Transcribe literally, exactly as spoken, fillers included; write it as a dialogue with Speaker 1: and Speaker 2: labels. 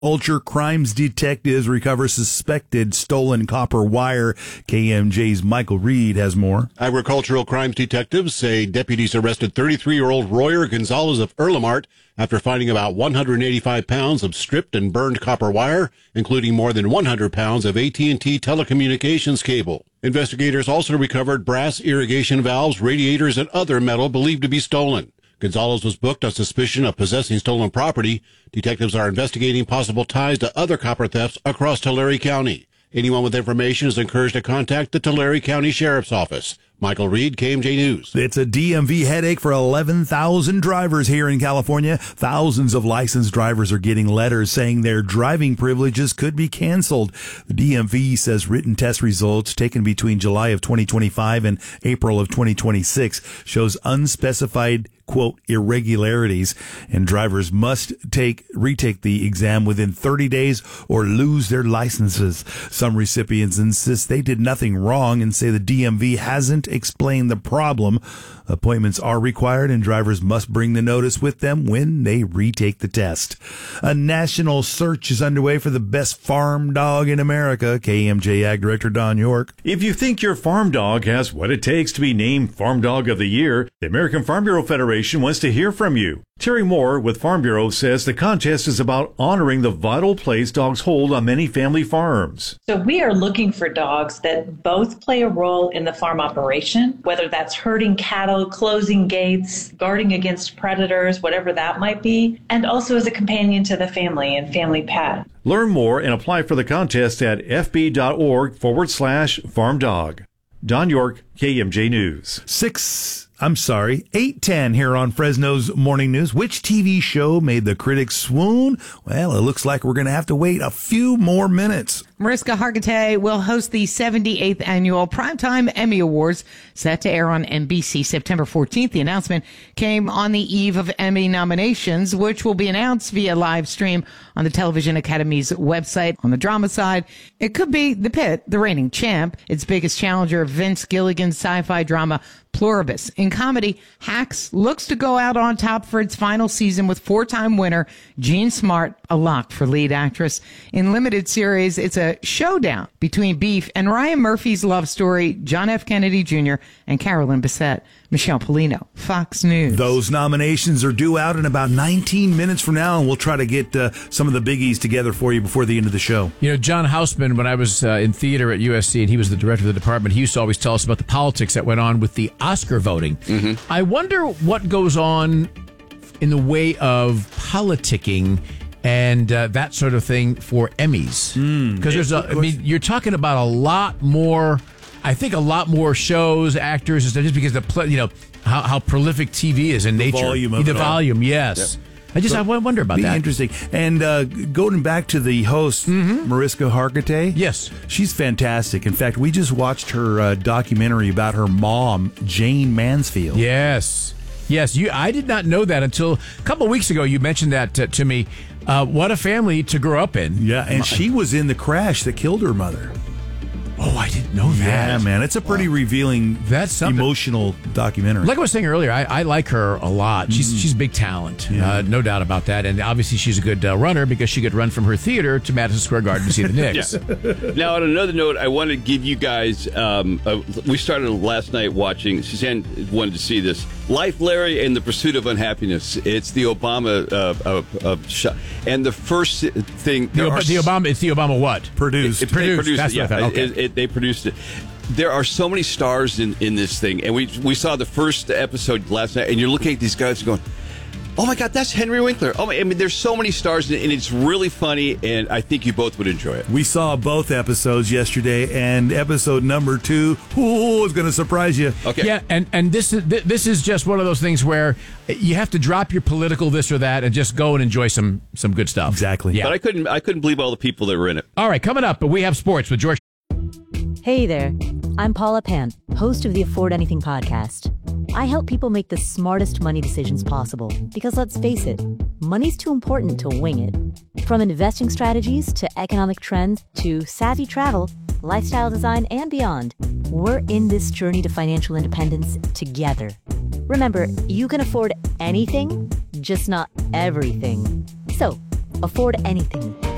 Speaker 1: Agriculture crimes detectives recover suspected stolen copper wire. K M J's Michael Reed has more.
Speaker 2: Agricultural crimes detectives say deputies arrested thirty-three-year-old Royer Gonzalez of Erlemart after finding about one hundred eighty-five pounds of stripped and burned copper wire, including more than one hundred pounds of A T and T telecommunications cable. Investigators also recovered brass irrigation valves, radiators, and other metal believed to be stolen. Gonzalez was booked on suspicion of possessing stolen property. Detectives are investigating possible ties to other copper thefts across Tulare County. Anyone with information is encouraged to contact the Tulare County Sheriff's Office. Michael Reed, K M J News.
Speaker 1: It's a D M V headache for eleven thousand drivers here in California. Thousands of licensed drivers are getting letters saying their driving privileges could be canceled. The D M V says written test results taken between July of twenty twenty-five and April of twenty twenty-six shows unspecified, quote, irregularities, and drivers must take retake the exam within thirty days or lose their licenses. Some recipients insist they did nothing wrong and say the D M V hasn't explained the problem. Appointments are required and drivers must bring the notice with them when they retake the test. A national search is underway for the best farm dog in America. K M J Ag Director Don York.
Speaker 3: If you think your farm dog has what it takes to be named Farm Dog of the Year, the American Farm Bureau Federation wants to hear from you. Terry Moore with Farm Bureau says the contest is about honoring the vital place dogs hold on many family farms.
Speaker 4: So we are looking for dogs that both play a role in the farm operation, whether that's herding cattle, closing gates, guarding against predators, whatever that might be, and also as a companion to the family and family pet.
Speaker 3: Learn more and apply for the contest at fb.org forward slash farm dog. Don York, K M J News.
Speaker 1: Six, I'm sorry, eight ten here on Fresno's Morning News. Which T V show made the critics swoon? Well, it looks like we're going to have to wait a few more minutes.
Speaker 5: Mariska Hargitay will host the seventy-eighth Annual Primetime Emmy Awards, set to air on N B C September fourteenth. The announcement came on the eve of Emmy nominations, which will be announced via live stream on the Television Academy's website. On the drama side, it could be The Pit, the reigning champ, its biggest challenger, Vince Gilligan's sci-fi drama Pluribus. In comedy, Hacks looks to go out on top for its final season with four-time winner Jean Smart, a lock for lead actress. In limited series, it's a showdown between Beef and Ryan Murphy's love story, John F. Kennedy Junior and Carolyn Bessette. Michelle Polino, Fox News.
Speaker 1: Those nominations are due out in about nineteen minutes from now, and we'll try to get uh, some of the biggies together for you before the end of the show.
Speaker 6: You know, John Houseman, when I was uh, in theater at U S C, and he was the director of the department, he used to always tell us about the politics that went on with the Oscar voting. Mm-hmm. I wonder what goes on in the way of politicking and uh, that sort of thing for Emmys. Because mm, there's a, I mean, you're talking about a lot more... I think a lot more shows, actors, and stuff, just because the you know how, how prolific T V is in
Speaker 1: the
Speaker 6: nature.
Speaker 1: Volume of
Speaker 6: the
Speaker 1: it
Speaker 6: volume,
Speaker 1: all.
Speaker 6: yes.
Speaker 1: Yep.
Speaker 6: I just
Speaker 1: so,
Speaker 6: I wonder about
Speaker 1: be
Speaker 6: that.
Speaker 1: Interesting. And uh, going back to the host, mm-hmm. Mariska Hargitay.
Speaker 6: Yes,
Speaker 1: she's fantastic. In fact, we just watched her uh, documentary about her mom, Jane Mansfield.
Speaker 6: Yes, yes. You, I did not know that until a couple of weeks ago. You mentioned that uh, to me. Uh, what a family to grow up in.
Speaker 1: Yeah, and she was in the crash that killed her mother.
Speaker 6: Oh, I didn't know that.
Speaker 1: Yeah, man. It's a pretty wow. revealing,
Speaker 6: That's
Speaker 1: emotional documentary.
Speaker 6: Like I was saying earlier, I, I like her a lot. She's mm. she's a big talent, yeah. uh, no doubt about that. And obviously she's a good uh, runner because she could run from her theater to Madison Square Garden to see the Knicks.
Speaker 7: Yeah. Now, on another note, I want to give you guys, um, uh, we started last night watching, Suzanne wanted to see this, Life, Larry, and the Pursuit of Unhappiness. It's the Obama uh, uh, uh, shot. And the first thing...
Speaker 6: The, Ob- the Obama, it's the Obama what?
Speaker 1: Produced.
Speaker 7: It, it,
Speaker 6: produced.
Speaker 7: produced
Speaker 6: That's
Speaker 7: it, yeah.
Speaker 6: what I thought. Okay.
Speaker 7: It, it, they produced it. There are so many stars in, in this thing. And we we saw the first episode last night, and you're looking at these guys going, oh my God, that's Henry Winkler. Oh my, I mean, there's so many stars, and it's really funny, and I think you both would enjoy it.
Speaker 1: We saw both episodes yesterday, and episode number two, ooh, is going to surprise you.
Speaker 6: Okay. Yeah, and, and this is this is just one of those things where you have to drop your political this or that and just go and enjoy some some good stuff.
Speaker 1: Exactly.
Speaker 7: Yeah. But I couldn't I couldn't believe all the people that were in it.
Speaker 6: All right, coming up, but we have sports with George.
Speaker 8: Hey there, I'm Paula Pant, host of the Afford Anything podcast. I help people make the smartest money decisions possible because, let's face it, money's too important to wing it. From investing strategies to economic trends to savvy travel, lifestyle design, and beyond, we're in this journey to financial independence together. Remember, you can afford anything, just not everything. So, afford anything.